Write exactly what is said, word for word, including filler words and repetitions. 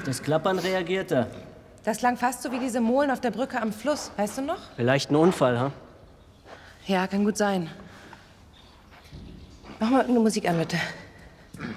Das Klappern reagiert er. Das klang fast so wie diese Molen auf der Brücke am Fluss, weißt du noch? Vielleicht ein Unfall, ha? Ja, kann gut sein. Mach mal eine Musik an, bitte.